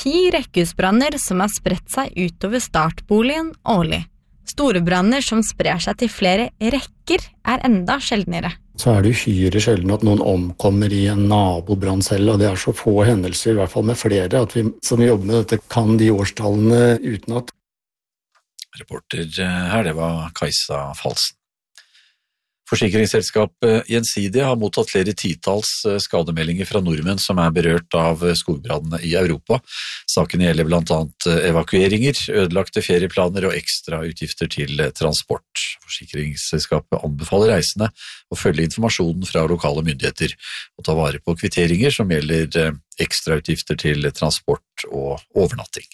10 rekkehusbranner som har spredt seg utover startboligen årlig. Store branner som sprer seg til flere rekker enda sjeldnere. Så det uhyre sjelden at noen omkommer i en nabobrann selv, og det så få hendelser, i hvert fall med flere, at vi som jobber med dette kan de årstallene utenat. Reporter her, det var Kajsa Falsen. Forsikringsselskapet Gjensidige har mottatt flere titalls skademeldinger fra nordmenn som berørt av skogbrannene i Europa. Saken gjelder blant annet evakueringer, ødelagte ferieplaner og ekstra utgifter til transport. Forsikringsselskapet anbefaler reisende å følge informasjonen fra lokale myndigheter og ta vare på kvitteringer som gjelder ekstra utgifter til transport og overnatting.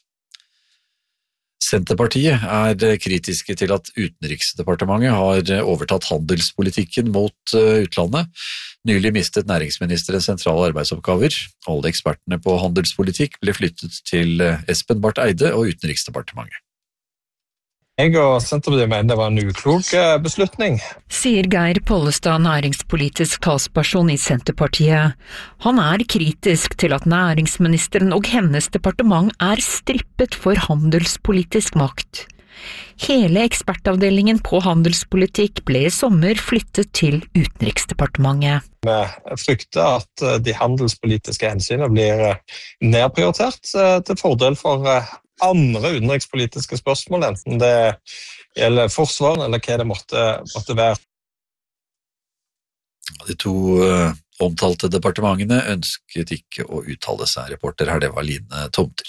Senterpartiet kritiske til at Utenriksdepartementet har overtatt handelspolitikken mot utlandet. Nylig mistet næringsministeren sentrale arbeidsoppgaver. Alle ekspertene på handelspolitikk ble flyttet til Espen Barth Eide og Utenriksdepartementet. Jeg og Senterpartiet mener det var en uklok beslutning. Sier Geir Pollestad, næringspolitisk talsperson i Senterpartiet. Han kritisk til at næringsministeren og hennes departement strippet for handelspolitisk makt. Hele ekspertavdelingen på handelspolitikk ble i sommer flyttet til Utenriksdepartementet. Vi frykter at de handelspolitiske hensynene blir nedprioritert til fordel for andre utenrikspolitiske spørsmål, enten det gjelder forsvar eller hva det måtte være. De to omtalte departementene ønsket ikke å uttale seg. Reporter her, det var Line Tomter.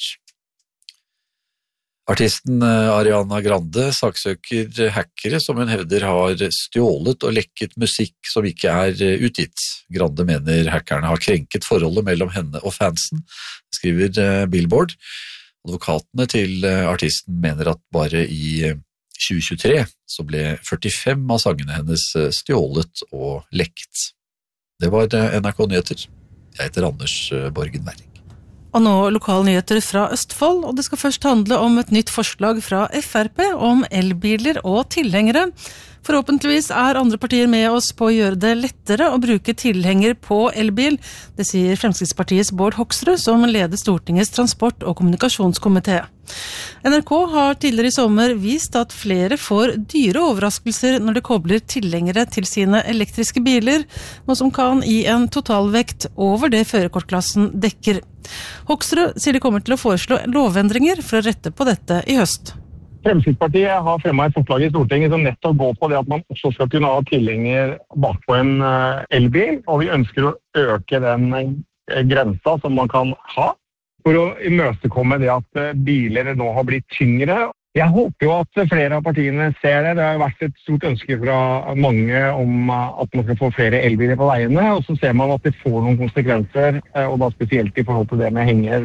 Artisten Ariana Grande saksøker hackere som hun hevder har stjålet og lekket musikk som ikke utgitt. Grande mener hackerne har krenket forholdet mellom henne og fansen, skriver Billboard. Advokatene til artisten mener at bare i 2023 så ble 45 av sangene hennes stjålet og lekket. Det var NRK Nyheter. Jeg heter Anders Borgen Werring. Og nå lokale nyheter fra Østfold, og det skal først handle om et nytt forslag fra FrP om elbiler og tilhengere. Forhåpentligvis andre partier med oss på å gjøre det lettere å bruke tilhenger på elbil. Det sier Fremskrittspartiets Bård Hoksrud, som leder Stortingets transport- og kommunikasjonskomité. NRK har tidligere i sommer vist at flere får dyre overraskelser når de kobler tilhengere til sine elektriske biler, noe som kan gi en totalvekt over det førerkortklassen dekker. Hoksrud sier de kommer til å foreslå lovendringer for å rette på dette i høst. Fremskrittspartiet har fremmet et forslag i Stortinget som nettopp går på det at man også skal kunne ha tilhenger bakpå en elbil, og vi ønsker å øke den grensa som man kan ha for å imøtekomme det at biler nå har blitt tyngre. Jeg håper jo at flere av partiene ser det. Det har vært et stort ønske fra mange om at man skal få flere elbiler på veiene, og så ser man at det får noen konsekvenser, og da spesielt i forhold til det med henger.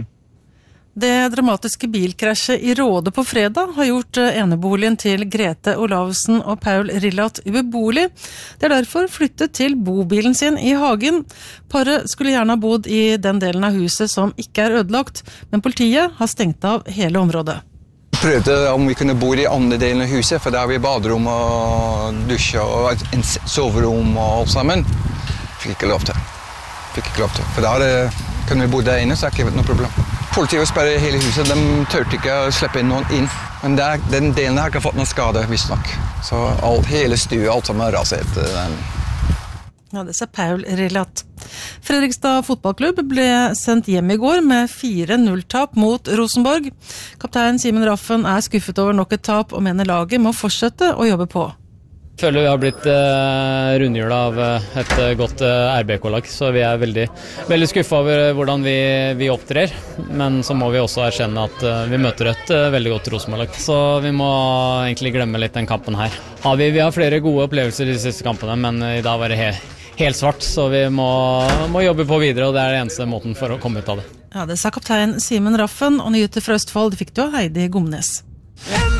Det dramatiske bilkrasjet i Råde på fredag har gjort eneboligen til Grete Olavsen og Paul Rillat ubeboelig. De har derfor flyttet til bobilen sin i hagen. Paret skulle gjerne ha bodd i den delen av huset som ikke ødelagt, men politiet har stengt av hele området. Prøvde om vi kunne bo i andre delen av huset, for der har vi baderom og dusj og en soverom og alt sammen. Fikk ikke lov til. For da kunne vi bo der inne, så har det ikke vært noe problem. Politiet vil sperre hele huset, de tørte ikke å slippe noen inn. Men den delen har ikke fått noen skade, visst nok. Så hele stue, alt som raset. Ja, det sa Paul Rillat. Fredrikstad fotballklubb ble sendt hjem i går med 4-0-tap mot Rosenborg. Kaptein Simen Raffen skuffet over nok et tap og mener laget må fortsette å jobbe på. Jeg føler vi har blitt rundhjulet av et godt RBK-lag, så vi veldig skuffet over hvordan vi opptrer, men så må vi også erkjenne at vi møter et veldig godt Rosenborg-lag, så vi må egentlig glemme litt den kampen her. Vi har flere gode opplevelser i de siste kampene, men i dag var det helt svart, så vi må jobbe på videre, og det det eneste måten for å komme ut av det. Ja, det sa kaptein Simen Raffen, og nyheter fra Østfold fikk du av Heidi Gomnes.